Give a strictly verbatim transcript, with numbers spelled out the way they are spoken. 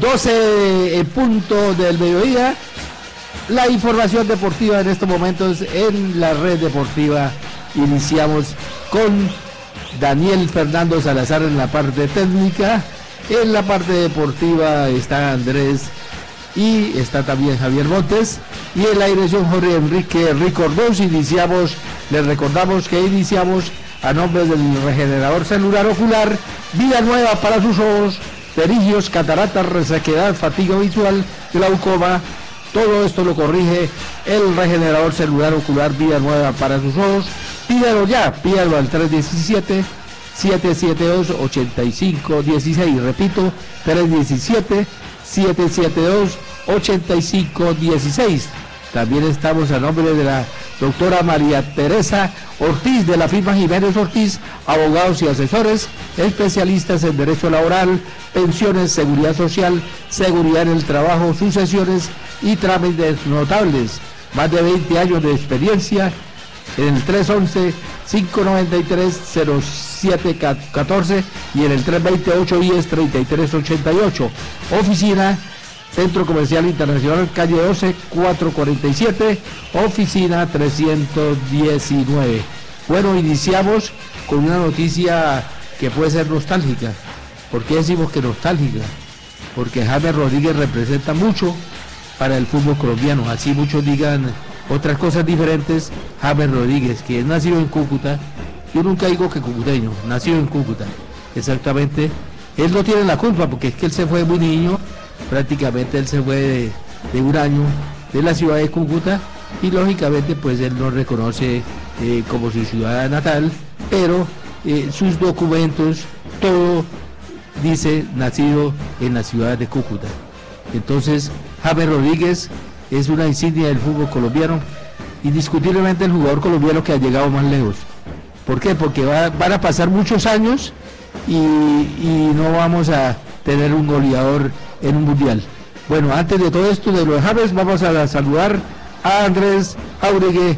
doce en punto del mediodía. La información deportiva en estos momentos en la red deportiva. Iniciamos con Daniel Fernando Salazar en la parte técnica. En la parte deportiva está Andrés y está también Javier Montes. Y en la dirección Jorge Enrique Rico Ordóñez. Iniciamos, les recordamos que iniciamos a nombre del regenerador celular ocular, vida nueva para sus ojos, pterigios, cataratas, resequedad, fatiga visual, glaucoma. Todo esto lo corrige el regenerador celular ocular, vida nueva para sus ojos. Pídalo ya, pídalo al tres uno siete, siete siete dos, ocho cinco uno seis. Repito, tres uno siete, siete siete dos, ocho cinco uno seis. También estamos a nombre de la doctora María Teresa Ortiz, de la firma Jiménez Ortiz, abogados y asesores, especialistas en derecho laboral, pensiones, seguridad social, seguridad en el trabajo, sucesiones y trámites notables. Más de veinte años de experiencia en el tres once, cinco noventa y tres, cero siete catorce y en el tres veinte, ocho diez, treinta y tres ochenta y ocho. Oficina Centro Comercial Internacional, calle doce, cuatrocientos cuarenta y siete, oficina trescientos diecinueve. Bueno, iniciamos con una noticia que puede ser nostálgica. ¿Por qué decimos que nostálgica? Porque James Rodríguez representa mucho para el fútbol colombiano. Así muchos digan otras cosas diferentes. James Rodríguez, que es nacido en Cúcuta, yo nunca digo que cucuteño, nacido en Cúcuta, exactamente. Él no tiene la culpa porque es que él se fue muy niño. Prácticamente él se fue de, de un año de la ciudad de Cúcuta y lógicamente pues él no reconoce eh, como su ciudad natal, pero eh, sus documentos, todo dice nacido en la ciudad de Cúcuta. Entonces James Rodríguez es una insignia del fútbol colombiano, indiscutiblemente el jugador colombiano que ha llegado más lejos. ¿Por qué? Porque va, van a pasar muchos años y, y no vamos a tener un goleador en un mundial. Bueno, antes de todo esto de los James, vamos a saludar a Andrés Jauregui